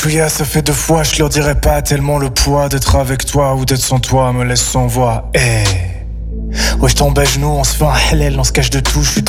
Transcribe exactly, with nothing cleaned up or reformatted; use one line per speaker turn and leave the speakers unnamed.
chouïa, ça fait deux fois, je leur dirai pas tellement le poids d'être avec toi ou d'être sans toi me laisse sans voix. Eh, ouais, je tombe à genoux, on se fait un halal, on se cache de tout, je suis